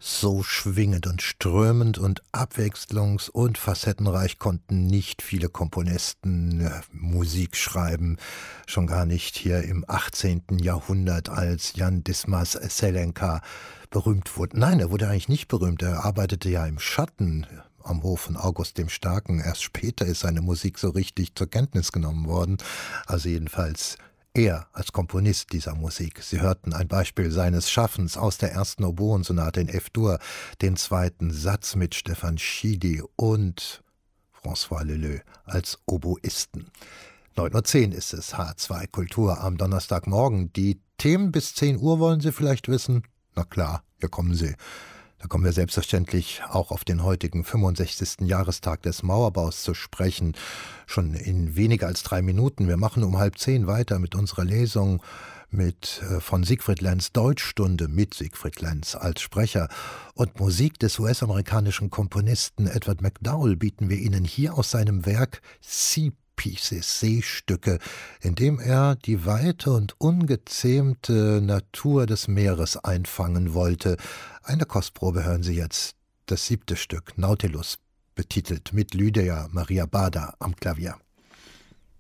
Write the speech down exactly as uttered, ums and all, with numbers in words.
So schwingend und strömend und abwechslungs- und facettenreich konnten nicht viele Komponisten äh, Musik schreiben, schon gar nicht hier im achtzehnten. Jahrhundert, als Jan Dismas Selenka berühmt wurde. Nein, er wurde eigentlich nicht berühmt, er arbeitete ja im Schatten am Hof von August dem Starken. Erst später ist seine Musik so richtig zur Kenntnis genommen worden, also jedenfalls er als Komponist dieser Musik. Sie hörten ein Beispiel seines Schaffens aus der ersten Oboensonate in F-Dur, den zweiten Satz mit Stefan Schiedy und François Leleux als Oboisten. neun Uhr zehn ist es, H zwei Kultur am Donnerstagmorgen. Die Themen bis zehn Uhr wollen Sie vielleicht wissen? Na klar, hier kommen sie. Da kommen wir selbstverständlich auch auf den heutigen fünfundsechzigsten Jahrestag des Mauerbaus zu sprechen. Schon in weniger als drei Minuten. Wir machen um halb zehn weiter mit unserer Lesung mit, äh, von Siegfried Lenz, Deutschstunde mit Siegfried Lenz als Sprecher. Und Musik des U S-amerikanischen Komponisten Edward McDowell bieten wir Ihnen hier aus seinem Werk Sea Pieces, Seestücke, in dem er die weite und ungezähmte Natur des Meeres einfangen wollte. Eine Kostprobe hören Sie jetzt, das siebte Stück, Nautilus, betitelt mit Lydia Maria Bader am Klavier.